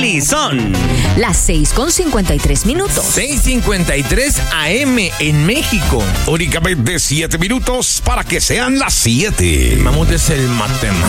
Mexicali son las 6:53. 6:53 AM en México. Únicamente 7 minutos para que sean las 7. El mamut es el matemático.